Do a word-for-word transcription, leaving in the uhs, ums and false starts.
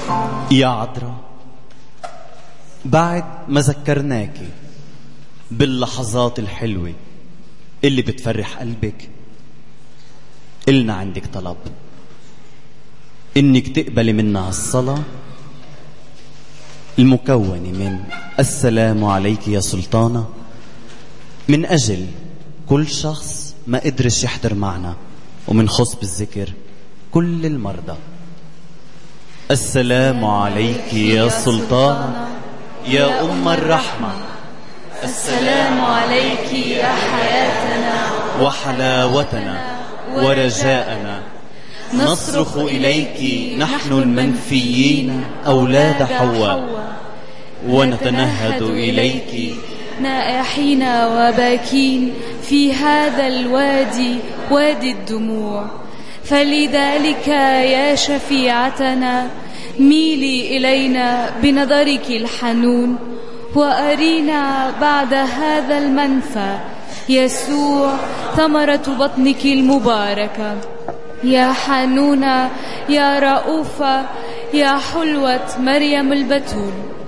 يا عذراء، بعد ما ذكرناكي باللحظات الحلوة اللي بتفرح قلبك، إلنا عندك طلب إنك تقبلي منا هالصلاة المكونة من السلام عليك يا سلطانة، من أجل كل شخص ما قدرش يحضر معنا، ومن خص بالذكر كل المرضى. السلام عليك يا سلطانة يا أم الرحمة، السلام عليك يا حياتنا وحلاوتنا ورجاءنا، نصرخ إليك نحن المنفيين أولاد حواء، ونتنهد إليك نائحين وباكين في هذا الوادي، وادي الدموع. فلذلك يا شفيعتنا ميلي إلينا بنظرك الحنون، وأرينا بعد هذا المنفى يسوع ثمرة بطنك المباركة. يا حنونة، يا رؤوفة، يا حلوة مريم البتول.